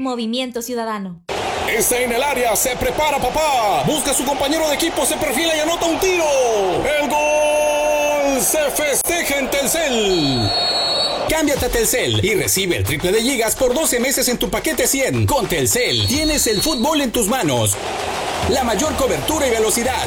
Movimiento Ciudadano. Está en el área, se prepara papá. Busca a su compañero de equipo, se perfila y anota un tiro. ¡El gol! Se festeja en Telcel. Cámbiate a Telcel y recibe el triple de gigas por 12 meses en tu paquete 100. Con Telcel tienes el fútbol en tus manos. La mayor cobertura y velocidad.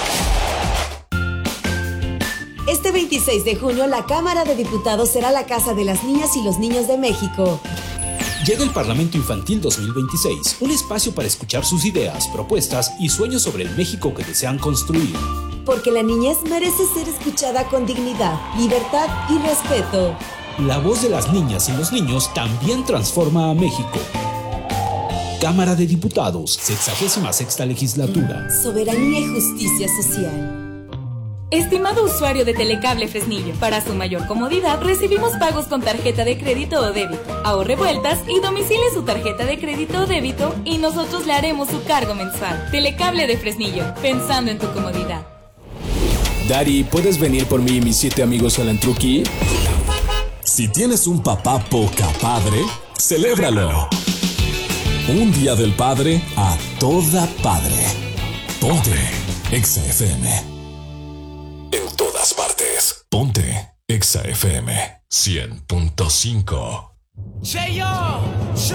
Este 26 de junio, la Cámara de Diputados será la casa de las niñas y los niños de México. Llega el Parlamento Infantil 2026, un espacio para escuchar sus ideas, propuestas y sueños sobre el México que desean construir. Porque la niñez merece ser escuchada con dignidad, libertad y respeto. La voz de las niñas y los niños también transforma a México. Cámara de Diputados, 66ª Legislatura. Soberanía y justicia social. Estimado usuario de Telecable Fresnillo, para su mayor comodidad recibimos pagos con tarjeta de crédito o débito. Ahorre vueltas y domicile su tarjeta de crédito o débito y nosotros le haremos su cargo mensual. Telecable de Fresnillo, pensando en tu comodidad. Daddy, ¿puedes venir por mí y mis 7 amigos al Antruqui? Si tienes un papá poca padre, celébralo. Un día del padre a toda padre. Ponte Exa FM. En todas partes. Ponte Exa FM 100.5.